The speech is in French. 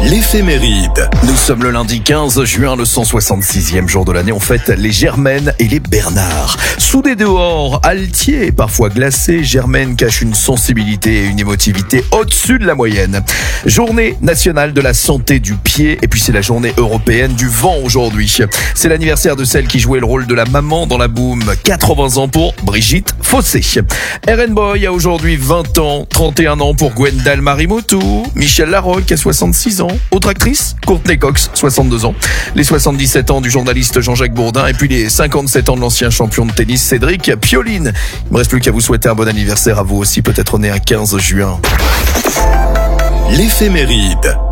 L'éphéméride. Nous sommes le lundi 15 juin, le 166e jour de l'année. On fête les Germaines et les Bernard. Sous des dehors altiers, parfois glacés, Germaine cache une sensibilité et une émotivité au-dessus de la moyenne. Journée nationale de la santé du pied, et puis c'est la journée européenne du vent aujourd'hui. C'est l'anniversaire de celle qui jouait le rôle de la maman dans la boum. 80 ans pour Brigitte Fossé. RN Boy a aujourd'hui 20 ans, 31 ans pour Gwendal Marimotou, Michel Larocque a 66 ans, autre actrice, Courtney Cox, 62 ans, les 77 ans du journaliste Jean-Jacques Bourdin et puis les 57 ans de l'ancien champion de tennis Cédric Pioline. Il me reste plus qu'à vous souhaiter un bon anniversaire à vous aussi, peut-être né un 15 juin. L'éphéméride.